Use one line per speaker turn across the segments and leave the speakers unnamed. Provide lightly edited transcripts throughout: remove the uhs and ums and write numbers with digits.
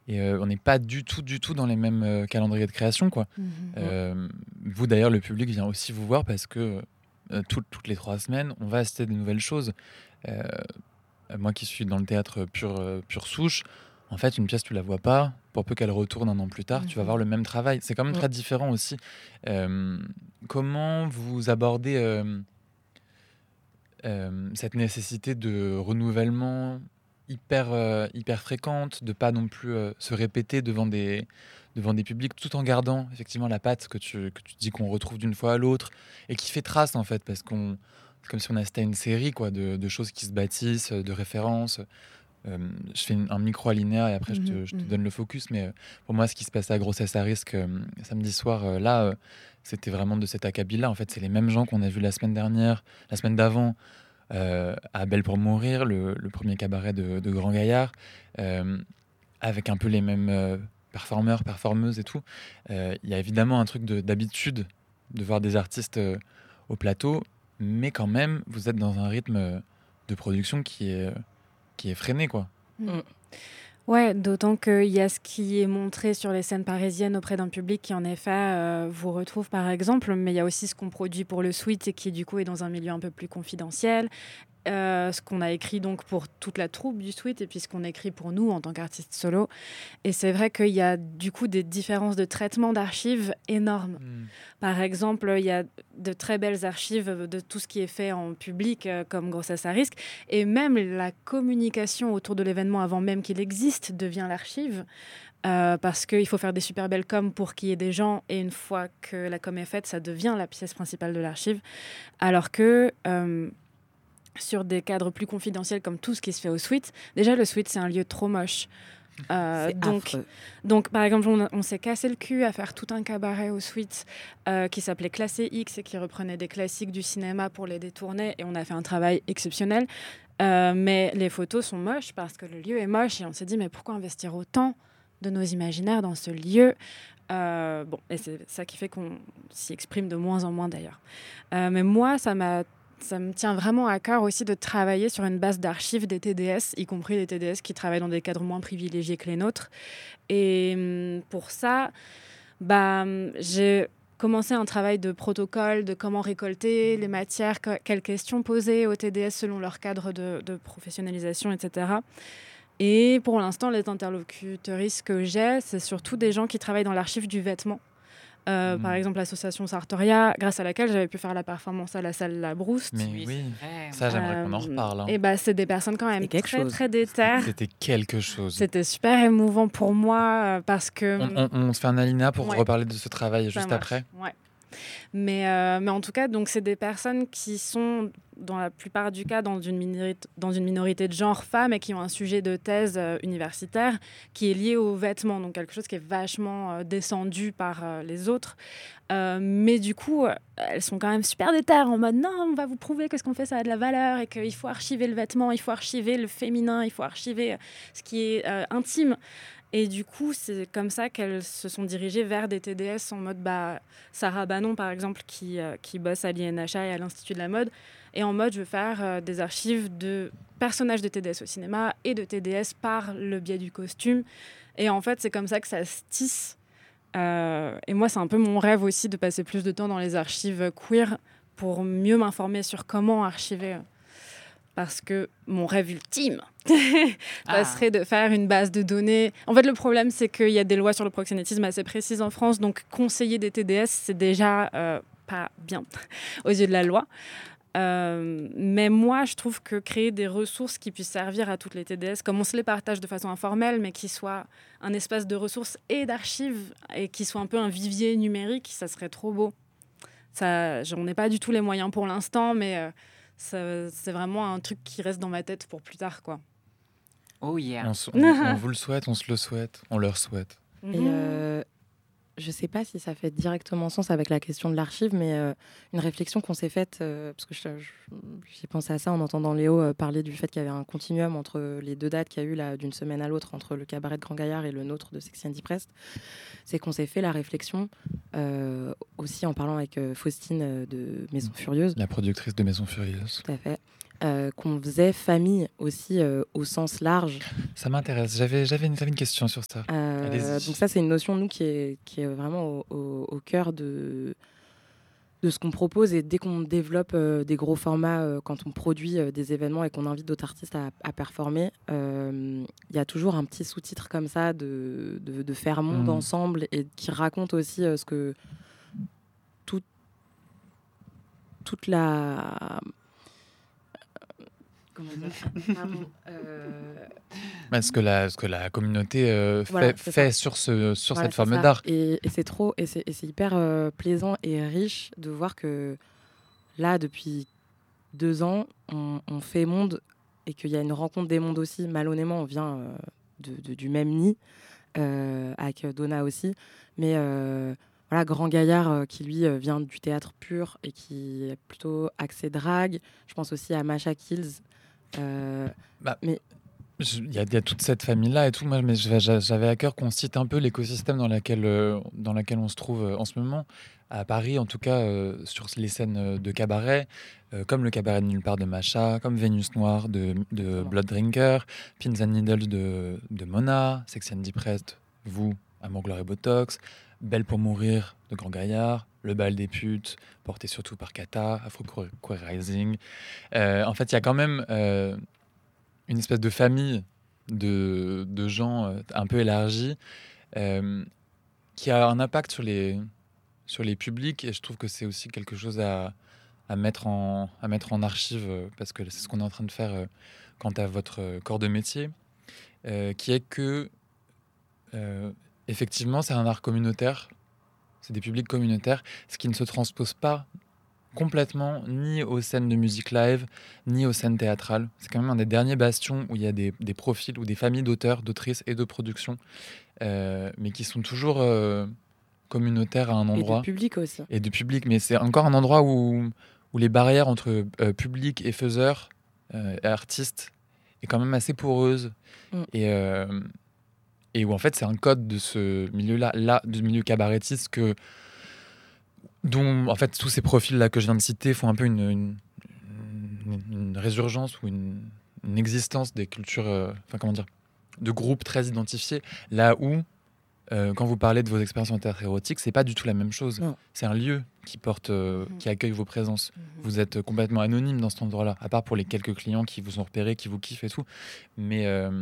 Et on n'est pas du tout dans les mêmes calendriers de création, quoi. Vous, d'ailleurs, le public vient aussi vous voir parce que toutes les 3 semaines, on va assister de nouvelles choses. Euh, Moi qui suis dans le théâtre pure souche, en fait, une pièce, tu la vois pas. Pour peu qu'elle retourne un an plus tard, tu vas voir le même travail. C'est quand même très différent aussi. Comment vous abordez cette nécessité de renouvellement hyper fréquente, de pas non plus se répéter devant des publics, tout en gardant effectivement la patte que tu dis qu'on retrouve d'une fois à l'autre et qui fait trace en fait, parce qu'on c'est comme si on assistait à une série quoi, de choses qui se bâtissent, de références. Je fais un micro-alinéa et après je te donne le focus, mais pour moi, ce qui se passe à Grossesse à risque samedi soir, c'était vraiment de cet acabit-là. En fait, c'est les mêmes gens qu'on a vus la semaine dernière, la semaine d'avant, à Belle pour mourir, le premier cabaret de Grand Gaillard, avec un peu les mêmes performeurs, performeuses et tout. Il y a évidemment un truc d'habitude de voir des artistes au plateau, mais quand même, vous êtes dans un rythme de production qui est freiné, quoi.
Mm. Ouais, d'autant qu'il y a ce qui est montré sur les scènes parisiennes auprès d'un public qui, en effet, vous retrouve par exemple, mais il y a aussi ce qu'on produit pour le Sweet et qui, du coup, est dans un milieu un peu plus confidentiel. Ce qu'on a écrit donc pour toute la troupe du Sweet et puis ce qu'on écrit pour nous en tant qu'artiste solo. Et c'est vrai qu'il y a du coup des différences de traitement d'archives énormes. Par exemple, il y a de très belles archives de tout ce qui est fait en public, comme Grossesse à risque. Et même la communication autour de l'événement avant même qu'il existe devient l'archive. Parce qu'il faut faire des super belles coms pour qu'il y ait des gens. Et une fois que la com est faite, ça devient la pièce principale de l'archive. Alors que... sur des cadres plus confidentiels comme tout ce qui se fait au Sweet. Déjà, le Sweet, c'est un lieu trop moche. Donc, par exemple, on s'est cassé le cul à faire tout un cabaret au Sweet qui s'appelait Classé X et qui reprenait des classiques du cinéma pour les détourner. Et on a fait un travail exceptionnel. Mais les photos sont moches parce que le lieu est moche. Et on s'est dit, mais pourquoi investir autant de nos imaginaires dans ce lieu ? Et c'est ça qui fait qu'on s'y exprime de moins en moins d'ailleurs. Mais moi, ça me tient vraiment à cœur aussi de travailler sur une base d'archives des TDS, y compris des TDS qui travaillent dans des cadres moins privilégiés que les nôtres. Et pour ça, j'ai commencé un travail de protocole, de comment récolter les matières, quelles questions poser aux TDS selon leur cadre de professionnalisation, etc. Et pour l'instant, les interlocuteuristes que j'ai, c'est surtout des gens qui travaillent dans l'archive du vêtement. Par exemple, l'association Sartoria, grâce à laquelle j'avais pu faire la performance à la salle La Brouste.
Mais oui, ça j'aimerais qu'on en reparle.
Et c'est des personnes quand même très déter.
C'était quelque chose.
C'était super émouvant pour moi parce que...
On se fait un alinéa pour reparler de ce travail juste après.
Ouais. Mais en tout cas, donc, c'est des personnes qui sont, dans la plupart du cas, dans une minorité de genre femmes et qui ont un sujet de thèse universitaire qui est lié aux vêtements, donc quelque chose qui est vachement descendu par les autres. Mais du coup, elles sont quand même super déterres en mode non, on va vous prouver que ce qu'on fait, ça a de la valeur et qu'il faut archiver le vêtement, il faut archiver le féminin, il faut archiver ce qui est intime. Et du coup, c'est comme ça qu'elles se sont dirigées vers des TDS en mode Sarah Banon, par exemple, qui bosse à l'INHA et à l'Institut de la mode, et en mode je veux faire des archives de personnages de TDS au cinéma et de TDS par le biais du costume. Et en fait, c'est comme ça que ça se tisse. Et moi, c'est un peu mon rêve aussi de passer plus de temps dans les archives queer pour mieux m'informer sur comment archiver. Parce que mon rêve ultime, ça serait de faire une base de données. En fait, le problème, c'est qu'il y a des lois sur le proxénétisme assez précises en France. Donc, conseiller des TDS, c'est déjà pas bien aux yeux de la loi. Mais moi, je trouve que créer des ressources qui puissent servir à toutes les TDS, comme on se les partage de façon informelle, mais qui soient un espace de ressources et d'archives, et qui soit un peu un vivier numérique, ça serait trop beau. J'en ai pas du tout les moyens pour l'instant, mais... c'est vraiment un truc qui reste dans ma tête pour plus tard, quoi.
Oh yeah.
On vous le souhaite, on se le souhaite, on leur souhaite.
Et je sais pas si ça fait directement sens avec la question de l'archive, mais une réflexion qu'on s'est faite, parce que j'ai pensé à ça en entendant Léo parler du fait qu'il y avait un continuum entre les deux dates qu'il y a eu là, d'une semaine à l'autre, entre le cabaret de Grand Gaillard et le nôtre de Sexy Andy Prest. C'est qu'on s'est fait la réflexion, aussi en parlant avec Faustine de Maison Furieuse.
La productrice de Maison Furieuse.
Tout à fait. qu'on faisait famille aussi au sens large.
Ça m'intéresse. J'avais une question sur ça.
Donc ça, c'est une notion, nous, qui est vraiment au cœur de ce qu'on propose. Et dès qu'on développe des gros formats, quand on produit des événements et qu'on invite d'autres artistes à performer, il y a toujours un petit sous-titre comme ça de faire monde ensemble et qui raconte aussi ce que toute la... Comment dire Pardon,
ce que la communauté
Voilà,
fait sur
Voilà,
cette
c'est
forme
ça.
d'art.
Et c'est hyper plaisant et riche de voir que là, depuis 2 ans, on fait monde et qu'il y a une rencontre des mondes aussi. Malhonnêtement, on vient du même nid, avec Donna aussi. Mais voilà, Grand Gaillard, qui lui vient du théâtre pur et qui est plutôt axé drague. Je pense aussi à Masha Kills. Mais
Il y a toute cette famille-là et tout. Moi, mais j'avais à cœur qu'on cite un peu l'écosystème dans laquelle on se trouve en ce moment. À Paris, en tout cas, sur les scènes de cabaret, comme le cabaret de Nulle part de Macha, comme Vénus Noire de Blood Drinker, Pins and Needles de Mona, Sexy and Depressed, vous, Amour, Gloire et Botox, Belle pour mourir de Grand Gaillard, Le bal des putes, porté surtout par Kata, Afro Queer Rising. En fait, il y a quand même une espèce de famille de gens un peu élargie qui a un impact sur les publics, et je trouve que c'est aussi quelque chose à mettre en archive, parce que c'est ce qu'on est en train de faire quant à votre corps de métier, qui est que effectivement c'est un art communautaire, c'est des publics communautaires, ce qui ne se transpose pas complètement ni aux scènes de musique live, ni aux scènes théâtrales. C'est quand même un des derniers bastions où il y a des profils ou des familles d'auteurs, d'autrices et de productions, mais qui sont toujours communautaires à un endroit.
Et de public aussi.
Et de public, mais c'est encore un endroit où les barrières entre public et faiseur, et artiste, est quand même assez poreuse. Et où en fait c'est un code de ce milieu-là, du milieu cabaretiste, dont en fait tous ces profils-là que je viens de citer font un peu une résurgence ou une existence des cultures, de groupes très identifiés, là où quand vous parlez de vos expériences en théâtre érotique, c'est pas du tout la même chose.
Non.
C'est un lieu qui qui accueille vos présences. Vous êtes complètement anonyme dans cet endroit-là, à part pour les quelques clients qui vous ont repéré, qui vous kiffent et tout. Mais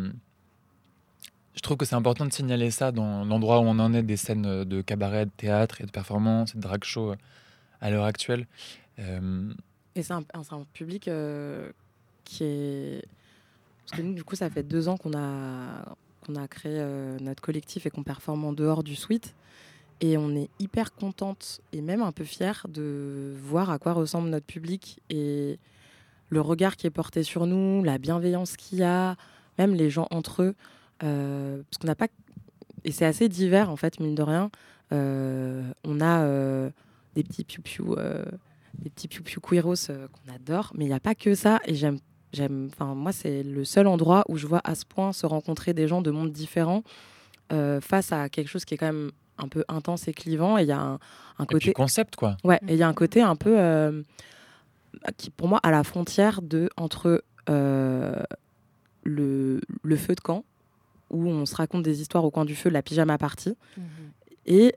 je trouve que c'est important de signaler ça dans l'endroit où on en est des scènes de cabaret, de théâtre et de performance et de drag show à l'heure actuelle.
Et c'est un public qui est... Parce que nous, du coup, ça fait 2 ans qu'on a créé notre collectif et qu'on performe en dehors du suite. Et on est hyper contente et même un peu fière de voir à quoi ressemble notre public et le regard qui est porté sur nous, la bienveillance qu'il y a, même les gens entre eux. Parce qu'on n'a pas... Et c'est assez divers, en fait, mine de rien. On a des petits piou-piou queeros qu'on adore, mais il n'y a pas que ça. Et moi, c'est le seul endroit où je vois à ce point se rencontrer des gens de mondes différents face à quelque chose qui est quand même un peu intense et clivant. Et il y a un côté...
Et puis concept, quoi.
Ouais, et il y a un côté un peu... qui, pour moi, à la frontière entre le feu de camp, où on se raconte des histoires au coin du feu, la pyjama party, et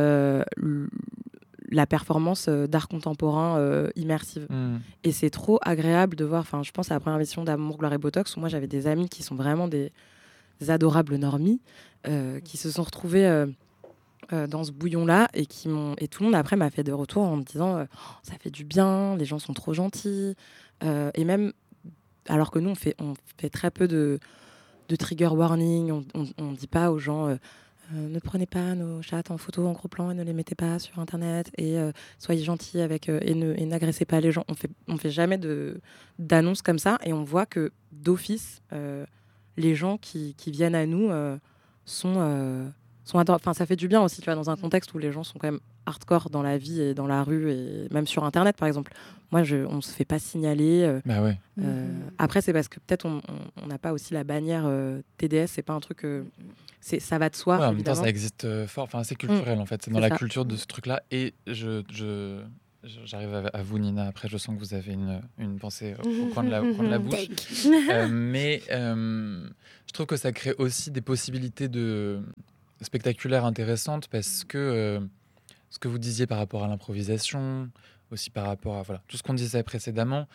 la performance d'art contemporain immersive. Et c'est trop agréable de voir, je pense à la première émission d'Amour, Gloire et Botox, où moi j'avais des amis qui sont vraiment des adorables normies, qui se sont retrouvés dans ce bouillon-là, et tout le monde après m'a fait des retours en me disant ça fait du bien, les gens sont trop gentils, et même alors que nous on fait très peu de trigger warning, on dit pas aux gens ne prenez pas nos chats en photo en gros plan et ne les mettez pas sur internet, et soyez gentils avec et n'agressez pas les gens. On fait jamais d'annonces comme ça, et on voit que d'office les gens qui viennent à nous sont adorables. Ça fait du bien aussi, tu vois, dans un contexte où les gens sont quand même hardcore dans la vie et dans la rue et même sur internet par exemple. Moi on se fait pas signaler.
Bah ouais.
Après c'est parce que peut-être on n'a pas aussi la bannière TDS, c'est pas un truc ça va de soi.
Ouais, en même temps ça existe fort, c'est culturel en fait, c'est dans la culture de ce truc là, et j'arrive à vous, Nina. Après, je sens que vous avez une pensée au coin de la bouche. Mais je trouve que ça crée aussi des possibilités spectaculaires intéressantes parce que ce que vous disiez par rapport à l'improvisation, aussi par rapport à tout ce qu'on disait précédemment,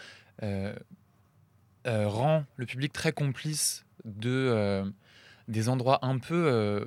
rend le public très complice des endroits un peu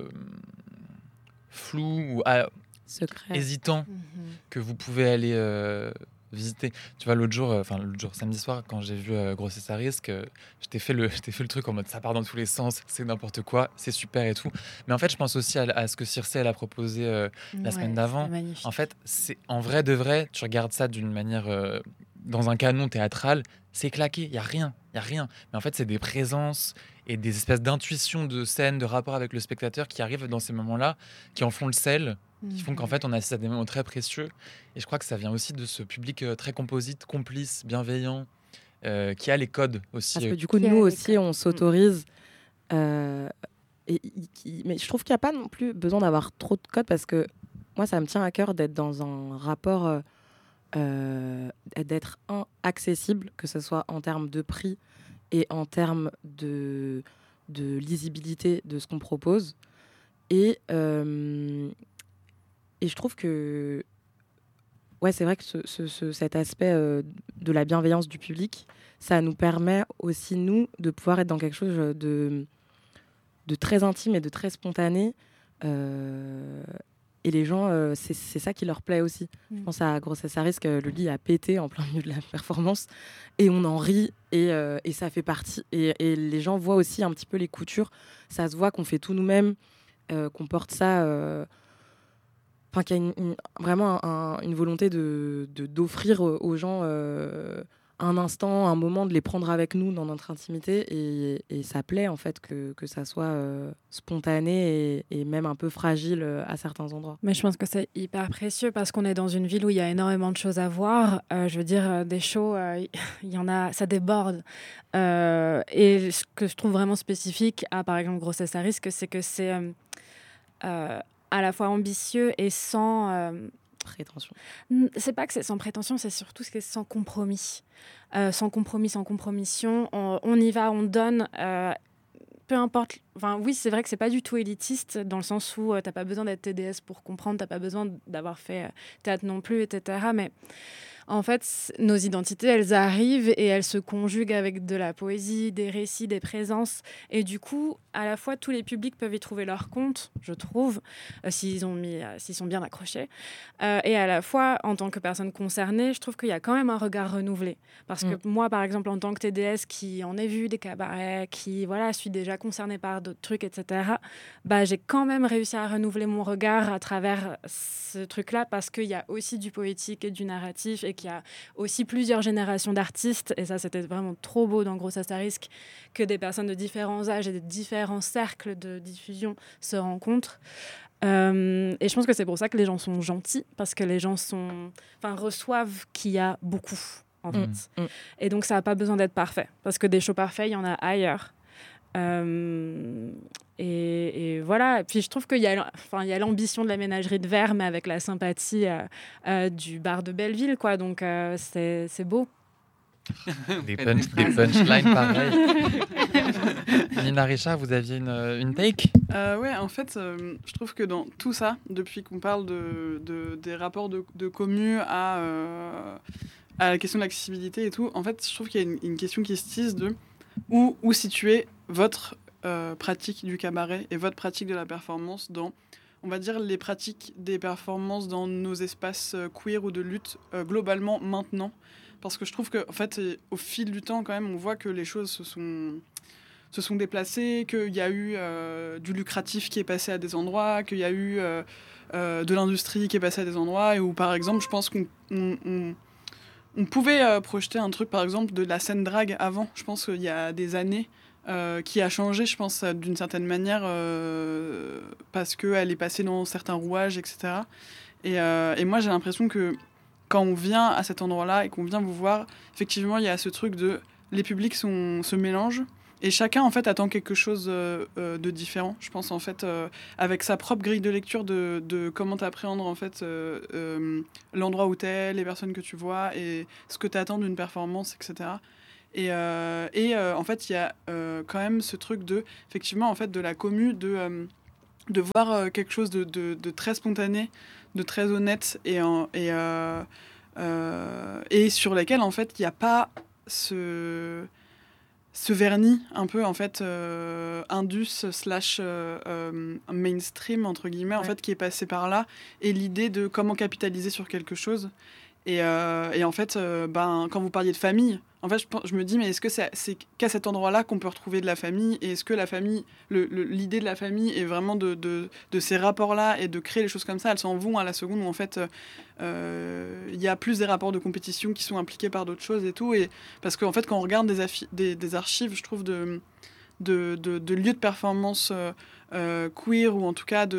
flous ou
Secret.
hésitants que vous pouvez aller visiter. Tu vois, l'autre jour, samedi soir, quand j'ai vu Grossesse à risque, je t'ai fait le truc en mode ça part dans tous les sens, c'est n'importe quoi, c'est super et tout. Mais en fait, je pense aussi à ce que Circe elle a proposé la semaine d'avant. En fait, c'est en vrai de vrai, tu regardes ça d'une manière dans un canon théâtral, c'est claqué, il y a rien. Mais en fait, c'est des présences et des espèces d'intuitions de scène, de rapport avec le spectateur qui arrivent dans ces moments-là, qui en font le sel, qui font qu'en fait on assiste à des moments très précieux. Et je crois que ça vient aussi de ce public très composite, complice, bienveillant, qui a les codes aussi.
Parce que du coup, nous aussi, on s'autorise. Mais je trouve qu'il n'y a pas non plus besoin d'avoir trop de codes parce que moi, ça me tient à cœur d'être dans un rapport, d'être accessible, que ce soit en termes de prix et en termes de lisibilité de ce qu'on propose. Et je trouve que c'est vrai que cet aspect de la bienveillance du public, ça nous permet aussi, nous, de pouvoir être dans quelque chose de très intime et de très spontané. Et les gens, c'est ça qui leur plaît aussi. Je pense à Grossesse à risque, le lit a pété en plein milieu de la performance. Et on en rit, et ça fait partie. Et les gens voient aussi un petit peu les coutures. Ça se voit qu'on fait tout nous-mêmes, qu'on porte ça... qu'il y a vraiment une volonté d'offrir aux gens un instant, un moment, de les prendre avec nous dans notre intimité. Et ça plaît, en fait, que ça soit spontané et même un peu fragile à certains endroits.
Mais je pense que c'est hyper précieux parce qu'on est dans une ville où il y a énormément de choses à voir. Je veux dire, des shows, il y en a, ça déborde. Et ce que je trouve vraiment spécifique à, par exemple, Grossesse à risque, c'est que c'est... à la fois ambitieux et sans
prétention.
C'est pas que c'est sans prétention, c'est surtout ce qui est sans compromis. Sans compromis, sans compromission. On y va, on donne. Peu importe. Enfin, oui, c'est vrai que c'est pas du tout élitiste dans le sens où t'as pas besoin d'être TDS pour comprendre, t'as pas besoin d'avoir fait théâtre non plus, etc. Mais en fait, nos identités, elles arrivent et elles se conjuguent avec de la poésie, des récits, des présences. Et du coup, à la fois, tous les publics peuvent y trouver leur compte, je trouve, s'ils sont bien accrochés. Et à la fois, en tant que personne concernée, je trouve qu'il y a quand même un regard renouvelé. Parce que moi, par exemple, en tant que TDS qui en ai vu des cabarets, qui suis déjà concernée par d'autres trucs, etc., j'ai quand même réussi à renouveler mon regard à travers ce truc-là parce qu'il y a aussi du poétique et du narratif et qu'il y a aussi plusieurs générations d'artistes. Et ça, c'était vraiment trop beau dans Grossesse à risque que des personnes de différents âges et de différents cercles de diffusion se rencontrent. Et je pense que c'est pour ça que les gens sont gentils, parce que les gens reçoivent qu'il y a beaucoup, en fait. Et donc, ça n'a pas besoin d'être parfait, parce que des shows parfaits, il y en a ailleurs. Et voilà. Et puis, je trouve qu'il y a l'ambition de la ménagerie de verre, mais avec la sympathie du bar de Belleville, quoi. Donc, c'est beau.
Des punchlines pareilles. Nina Richard, vous aviez une take ?
Ouais, en fait, je trouve que dans tout ça, depuis qu'on parle des rapports de commu à la question de l'accessibilité et tout, en fait, je trouve qu'il y a une question qui se tisse de où situer votre pratique du cabaret et votre pratique de la performance dans, on va dire, les pratiques des performances dans nos espaces queer ou de lutte globalement maintenant. Parce que je trouve qu'en fait, au fil du temps, quand même, on voit que les choses se sont déplacées, qu'il y a eu du lucratif qui est passé à des endroits, qu'il y a eu de l'industrie qui est passée à des endroits, et où, par exemple, je pense qu'on pouvait projeter un truc, par exemple, de la scène drague avant. Je pense qu'il y a des années qui a changé, je pense, d'une certaine manière, parce qu'elle est passée dans certains rouages, etc. Et moi, j'ai l'impression que quand on vient à cet endroit-là et qu'on vient vous voir, effectivement, il y a ce truc de... Les publics se mélangent Et chacun, en fait, attend quelque chose de différent. Je pense, en fait, avec sa propre grille de lecture de comment t'appréhender, en fait, l'endroit où t'es, les personnes que tu vois et ce que t'attends d'une performance, etc. En fait, il y a quand même ce truc effectivement, en fait, de la commu, de voir quelque chose de très spontané, de très honnête et sur lesquels, en fait, il n'y a pas ce vernis un peu, en fait, indus / mainstream, entre guillemets, en fait, qui est passé par là, et l'idée de comment capitaliser sur quelque chose. Et en fait, quand vous parliez de famille, en fait, je me dis, mais est-ce que c'est qu'à cet endroit-là qu'on peut retrouver de la famille? Et est-ce que la famille, l'idée de la famille est vraiment de ces rapports-là et de créer les choses comme ça, elles s'en vont à la seconde où, en fait, il y a plus des rapports de compétition qui sont impliqués par d'autres choses et tout. Et, parce qu'en fait, quand on regarde des archives, je trouve, de lieux de performance queer, ou en tout cas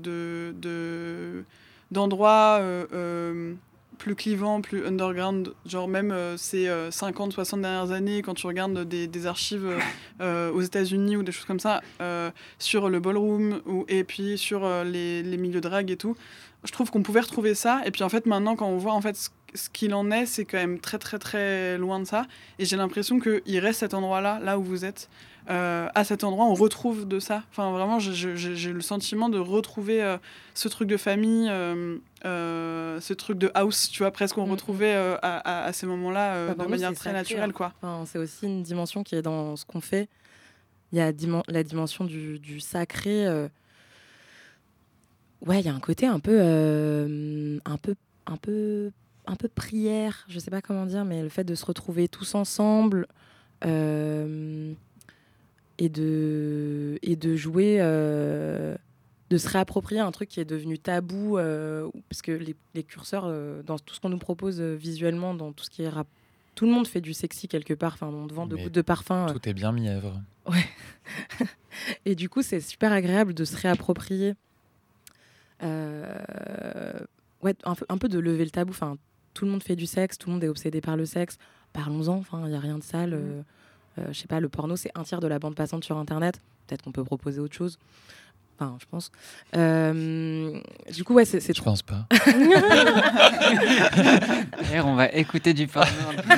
d'endroits plus clivants, plus underground, genre même ces 50, 60 dernières années, quand tu regardes des archives aux États-Unis ou des choses comme ça, sur le ballroom et puis sur les milieux drag et tout, je trouve qu'on pouvait retrouver ça. Et puis en fait, maintenant, quand on voit en fait ce qu'il en est, c'est quand même très très très loin de ça. Et j'ai l'impression qu'il reste cet endroit-là, là où vous êtes. À cet endroit, on retrouve de ça. Enfin, vraiment, j'ai le sentiment de retrouver ce truc de famille, ce truc de house, tu vois, presque qu'on retrouvait à ces moments-là de manière très naturelle, quoi.
Enfin, c'est aussi une dimension qui est dans ce qu'on fait. Il y a la dimension du sacré. Ouais, il y a un côté un peu prière, je sais pas comment dire, mais le fait de se retrouver tous ensemble. Et de jouer, de se réapproprier un truc qui est devenu tabou, parce que les curseurs, dans tout ce qu'on nous propose visuellement, dans tout ce qui est rap, tout le monde fait du sexy quelque part, enfin, on te vend de gouttes de parfum.
Tout est bien mièvre.
Ouais. Et du coup, c'est super agréable de se réapproprier, ouais, un peu de lever le tabou. Enfin, tout le monde fait du sexe, tout le monde est obsédé par le sexe. Parlons-en, enfin, il n'y a rien de sale. Je sais pas, le porno, c'est 1/3 de la bande passante sur Internet. Peut-être qu'on peut proposer autre chose. Enfin, je pense. Du coup, ouais, c'est
Je pense pas.
D'ailleurs, on va écouter du porno.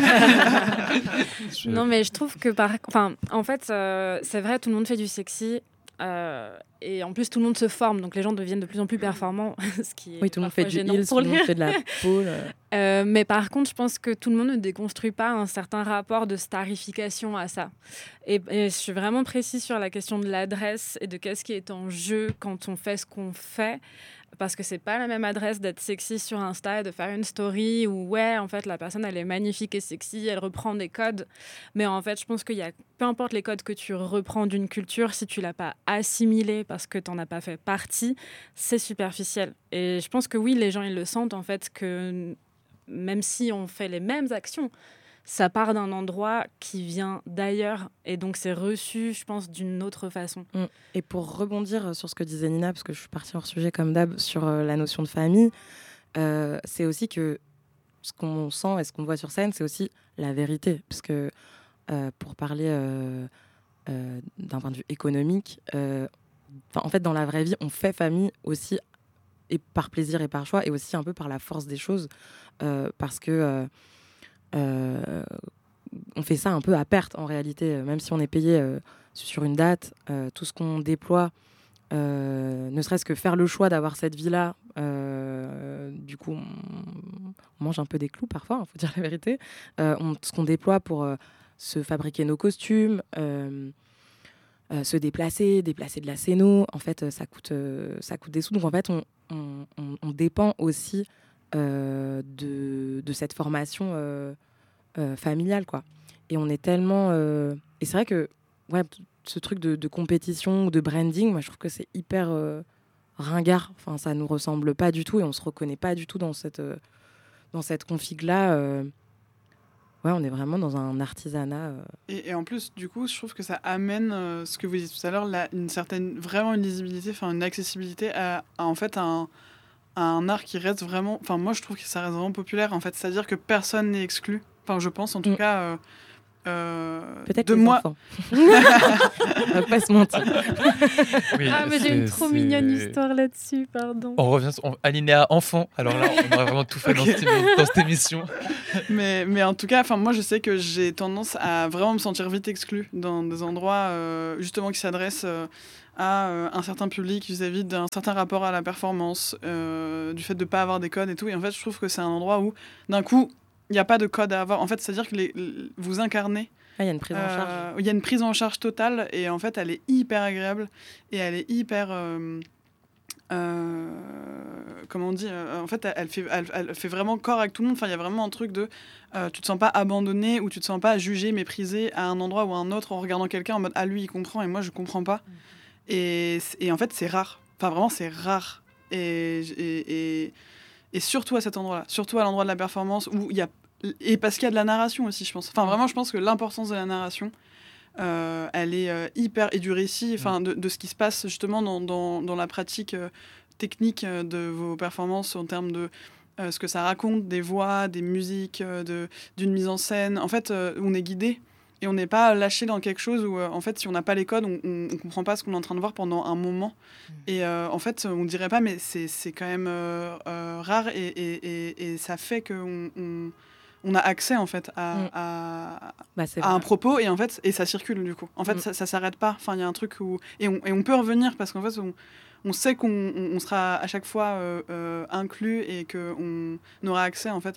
Non, mais je trouve que en fait, c'est vrai, tout le monde fait du sexy. Et en plus, tout le monde se forme, donc les gens deviennent de plus en plus performants. Ce qui est
oui, tout le monde fait du heels, tout le monde fait de la pole.
Mais par contre, je pense que tout le monde ne déconstruit pas un certain rapport de starification à ça. Et je suis vraiment précise sur la question de l'adresse et de qu'est-ce qui est en jeu quand on fait ce qu'on fait. Parce que c'est pas la même adresse d'être sexy sur Insta et de faire une story où, ouais, en fait, la personne, elle est magnifique et sexy, elle reprend des codes. Mais en fait, je pense qu'il y a, peu importe les codes que tu reprends d'une culture, si tu l'as pas assimilé parce que t'en as pas fait partie, c'est superficiel. Et je pense que oui, les gens, ils le sentent, en fait, que même si on fait les mêmes actions, ça part d'un endroit qui vient d'ailleurs et donc c'est reçu, je pense, d'une autre façon.
Et pour rebondir sur ce que disait Nina, parce que je suis partie hors sujet comme d'hab sur la notion de famille, c'est aussi que ce qu'on sent et ce qu'on voit sur scène, c'est aussi la vérité. Parce que pour parler d'un point de vue économique, en fait, dans la vraie vie, on fait famille aussi et par plaisir et par choix et aussi un peu par la force des choses parce que on fait ça un peu à perte en réalité, même si on est payé sur une date, tout ce qu'on déploie, ne serait-ce que faire le choix d'avoir cette vie-là, du coup on mange un peu des clous parfois, faut dire la vérité, ce qu'on déploie pour se fabriquer nos costumes, se déplacer de la scéno, en fait ça coûte des sous, donc en fait on dépend aussi de cette formation familiale, quoi. Et on est tellement... Et c'est vrai que ouais, ce truc de compétition ou de branding, moi je trouve que c'est hyper ringard. Enfin, ça nous ressemble pas du tout et on se reconnaît pas du tout dans cette config-là. Ouais, on est vraiment dans un artisanat.
Et en plus, du coup, je trouve que ça amène ce que vous disiez tout à l'heure, vraiment une lisibilité, enfin une accessibilité à en fait un art qui reste vraiment... Enfin, moi, je trouve que ça reste vraiment populaire, en fait. C'est-à-dire que personne n'est exclu. Enfin, je pense, en tout cas,
Peut-être
de
les
moi.
enfants. On va pas se mentir.
Oui,
Ah, mais j'ai une
c'est-
trop
c'est-
mignonne histoire là-dessus, pardon.
On revient alinéa enfant. Alors là, on aurait vraiment tout fait dans cette émission.
Mais en tout cas, moi, je sais que j'ai tendance à vraiment me sentir vite exclue dans des endroits justement qui s'adressent à un certain public vis-à-vis d'un certain rapport à la performance, du fait de ne pas avoir des codes et tout. Et en fait, je trouve que c'est un endroit où, d'un coup, il n'y a pas de code à avoir. En fait, c'est-à-dire que vous incarnez.
Il y a une prise en charge.
Il y a une prise en charge totale et en fait, elle est hyper agréable et elle est hyper. Comment on dit en fait, elle fait vraiment corps avec tout le monde. Enfin, il y a vraiment un truc de. Tu te sens pas abandonné ou tu te sens pas jugé, méprisé à un endroit ou à un autre en regardant quelqu'un en mode ah, lui, il comprend et moi, je comprends pas. Et en fait, c'est rare. Enfin, vraiment, c'est rare. Et surtout à cet endroit-là, surtout à l'endroit de la performance où il y a. Et parce qu'il y a de la narration aussi, je pense. Enfin, vraiment, je pense que l'importance de la narration, elle est hyper. Et du récit, de ce qui se passe justement dans la pratique technique de vos performances en termes de ce que ça raconte, des voix, des musiques, d'une mise en scène. En fait, on est guidé. Et on n'est pas lâché dans quelque chose où, en fait, si on n'a pas les codes, on ne comprend pas ce qu'on est en train de voir pendant un moment. Et en fait, on ne dirait pas, mais c'est quand même rare et ça fait qu'on a accès, en fait, à un propos et, en fait, et ça circule, du coup. En fait, ça ne s'arrête pas. Enfin, il y a un truc où... Et on peut revenir parce qu'en fait, on sait qu'on sera à chaque fois inclus et qu'on aura accès, en fait,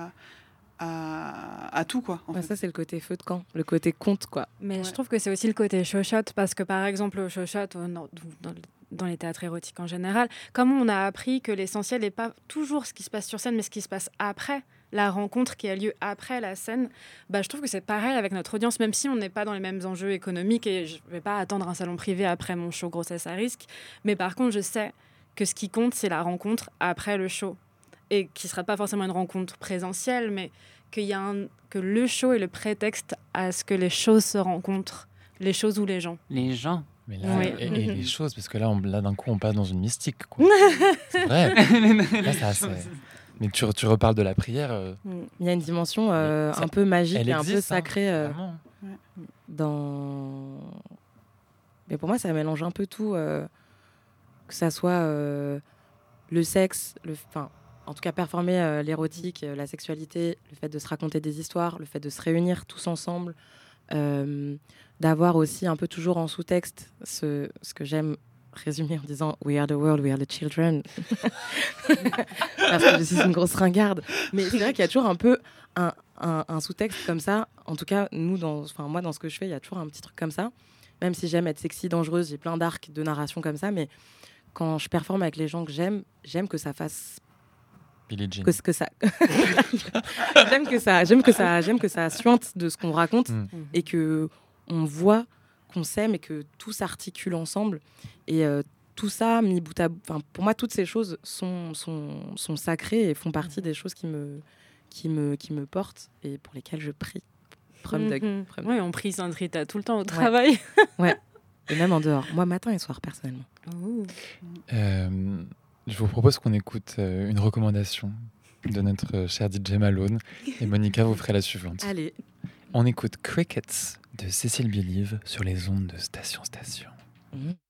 à tout, quoi.
Ça, c'est le côté feu de camp, le côté conte, quoi.
Mais je trouve que c'est aussi le côté chochotte, parce que par exemple, au chochotte, dans les théâtres érotiques en général, comme on a appris que l'essentiel n'est pas toujours ce qui se passe sur scène, mais ce qui se passe après, la rencontre qui a lieu après la scène, je trouve que c'est pareil avec notre audience, même si on n'est pas dans les mêmes enjeux économiques, et je ne vais pas attendre un salon privé après mon show Grossesse à risque, mais par contre, je sais que ce qui compte, c'est la rencontre après le show. Et qui ne sera pas forcément une rencontre présentielle, mais que le show est le prétexte à ce que les choses se rencontrent, les choses ou les gens.
Les gens.
Mais là,
Oui.
et les choses, parce que là, d'un coup, on passe dans une mystique, quoi. C'est vrai. Là, mais tu reparles de la prière.
Il y a une dimension un peu magique et un peu sacrée dans... Mais pour moi, ça mélange un peu tout, que ça soit le sexe, en tout cas performer l'érotique, la sexualité, le fait de se raconter des histoires, le fait de se réunir tous ensemble, d'avoir aussi un peu toujours en sous-texte ce que j'aime résumer en disant « We are the world, we are the children ». Parce que je suis une grosse ringarde. Mais c'est vrai qu'il y a toujours un peu un sous-texte comme ça. En tout cas, moi, dans ce que je fais, il y a toujours un petit truc comme ça. Même si j'aime être sexy, dangereuse, j'ai plein d'arcs de narration comme ça. Mais quand je performe avec les gens que j'aime que ça fasse...
Billie Jean.
que ça j'aime que ça suinte de ce qu'on raconte et que on voit qu'on s'aime et que tout s'articule ensemble et tout ça mis bout à bout, pour moi toutes ces choses sont sacrées et font partie des choses qui me portent et pour lesquelles je prie.
Oui, on prie Sainte Rita tout le temps au travail.
Ouais. Et même en dehors, moi matin et soir personnellement.
Je vous propose qu'on écoute une recommandation de notre cher DJ Malone. Et Monica vous ferait la suivante.
Allez.
On écoute Crickets de Cécile Bilive sur les ondes de Station.